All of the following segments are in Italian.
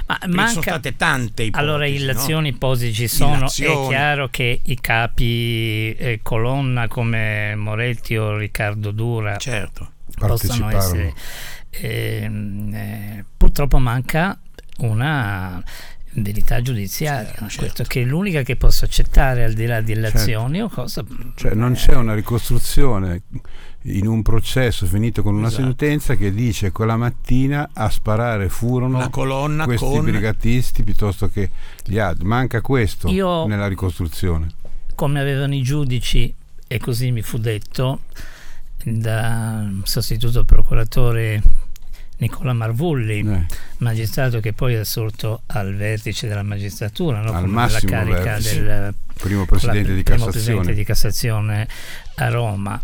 Ma sono state tante ipotesi. Allora, illazioni, ipotesi ci sono. È chiaro che i capi colonna come Moretti o Riccardo Dura, certo, possano essere. Purtroppo manca una verità giudiziaria, certo. Questo che è l'unica che posso accettare, al di là di illazioni o cosa. Cioè non c'è una ricostruzione in un processo finito con una sentenza che dice quella mattina a sparare furono la colonna questi brigatisti piuttosto che gli altri. Manca questo nella ricostruzione. Come avevano i giudici, e così mi fu detto da sostituto procuratore Nicola Marvulli, magistrato che poi è assolto al vertice della magistratura, al massimo nella carica vertice, del primo presidente di Cassazione a Roma,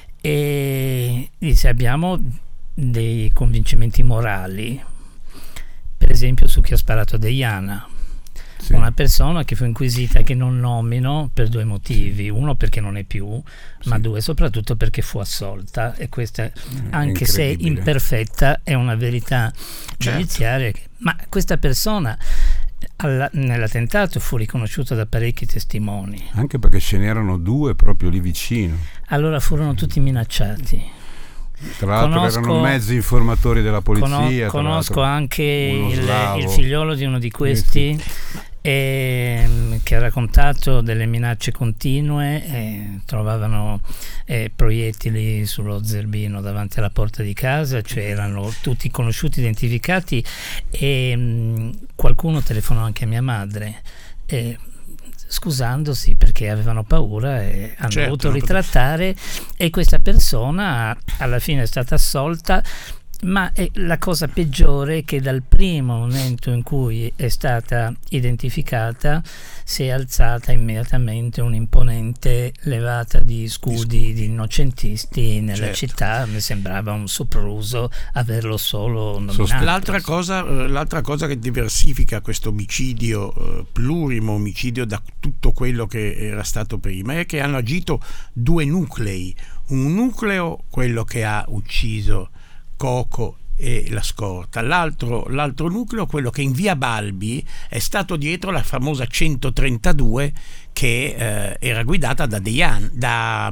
e dice: abbiamo dei convincimenti morali, per esempio su chi ha sparato a Deiana. Una persona che fu inquisita, che non nomino per due motivi: uno perché non è più, ma due soprattutto perché fu assolta, e questa, anche se imperfetta, è una verità giudiziaria. Ma questa persona nell'attentato fu riconosciuta da parecchi testimoni, anche perché ce n'erano due proprio lì vicino. Allora furono tutti minacciati. Tra l'altro erano mezzi informatori della polizia. Conosco anche il figliolo di uno di questi, che ha raccontato delle minacce continue. Trovavano proiettili sullo zerbino davanti alla porta di casa, cioè erano tutti conosciuti, identificati, e qualcuno telefonò anche a mia madre, scusandosi perché avevano paura e hanno dovuto ritrattare, e questa persona alla fine è stata assolta. Ma la cosa peggiore è che dal primo momento in cui è stata identificata si è alzata immediatamente un'imponente levata di scudi di innocentisti nella città. Mi sembrava un sopruso averlo solo nominato. L'altra cosa che diversifica questo omicidio, plurimo omicidio, da tutto quello che era stato prima, è che hanno agito due nuclei. Un nucleo, quello che ha ucciso Coco e la scorta, l'altro nucleo, quello che in via Balbi è stato dietro la famosa 132 che era guidata da Deiana.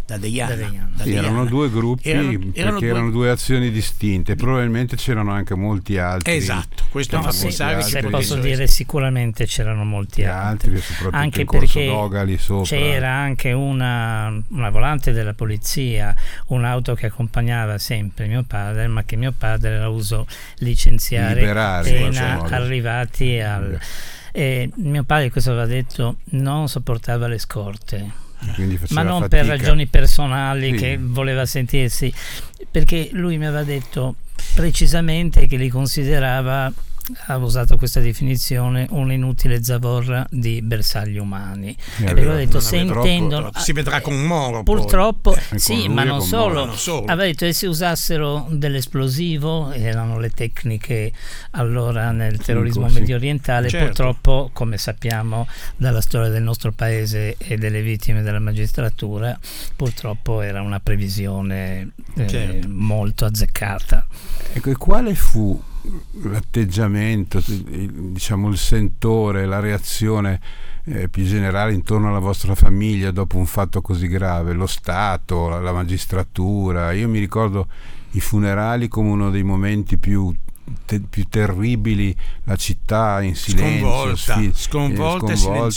Erano due gruppi, erano due azioni distinte, probabilmente c'erano anche molti altri. Esatto, questo fa pensare che posso dire sicuramente c'erano molti altri, anche perché Dogali sopra. C'era anche una volante della polizia, un'auto che accompagnava sempre mio padre, ma che mio padre la usò licenziare appena arrivati al... mio padre, questo aveva detto, non sopportava le scorte, ma non fatica. Per ragioni personali, che voleva sentirsi, perché lui mi aveva detto precisamente che li considerava, ha usato questa definizione, un'inutile zavorra di bersagli umani. E aveva detto, se intendono, si vedrà con Moro purtroppo sì, ma non solo. Aveva detto che se usassero dell'esplosivo, erano le tecniche allora nel terrorismo medio orientale, purtroppo, come sappiamo dalla storia del nostro paese e delle vittime della magistratura, purtroppo era una previsione molto azzeccata. Ecco, e quale fu l'atteggiamento, diciamo il sentore, la reazione più generale intorno alla vostra famiglia dopo un fatto così grave? Lo Stato, la magistratura. Io mi ricordo i funerali come uno dei momenti più terribili, la città in silenzio, sconvolta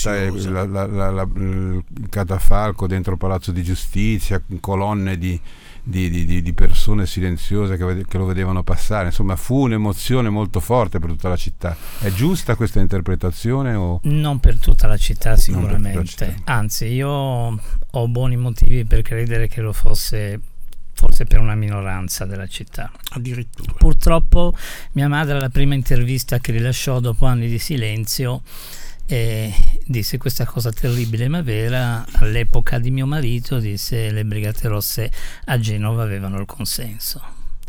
il catafalco dentro il Palazzo di Giustizia, colonne di persone silenziose che lo vedevano passare. Insomma, fu un'emozione molto forte per tutta la città. È giusta questa interpretazione? Non per tutta la città sicuramente, anzi io ho buoni motivi per credere che lo fosse forse per una minoranza della città. Addirittura. Purtroppo mia madre, alla prima intervista che rilasciò dopo anni di silenzio, disse questa cosa terribile ma vera: all'epoca di mio marito, disse, le Brigate Rosse a Genova avevano il consenso.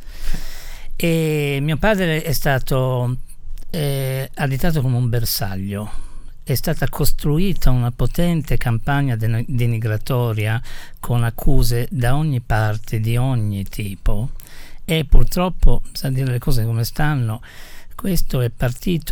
E mio padre è stato additato come un bersaglio. È stata costruita una potente campagna denigratoria con accuse da ogni parte, di ogni tipo, e purtroppo, sa dire le cose come stanno, questo è partito